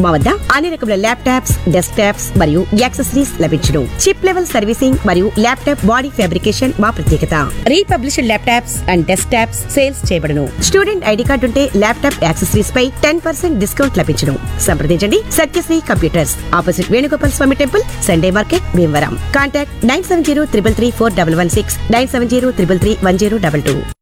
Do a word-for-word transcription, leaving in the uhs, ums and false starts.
మా వద్ద అన్ని రకముల ల్యాప్టాప్స్, డెస్క్ టాప్స్ మరియు యాక్సెసరీస్ లభించును. చిప్ లెవెల్ సర్వీసింగ్ మరియు ల్యాప్టాప్ బాడీ ఫ్యాబ్రికేషన్ మా ప్రత్యేకత. Republished laptops and desk tops sales చేయబడును. స్టూడెంట్ ఐడి కార్డు ఉంటే ల్యాప్టాప్ యాక్సెసరీస్ పై టెన్ పర్సెంట్ డిస్కౌంట్ లభించును. సంప్రదించండి సత్యశ్రీ కంప్యూటర్స్, ఆపోజిట్ వేణుగోపాల్ స్వామి temple, Sunday market, Bhimavaram. Contact nine seven zero triple three four double one six, nine seven zero triple three one zero double two.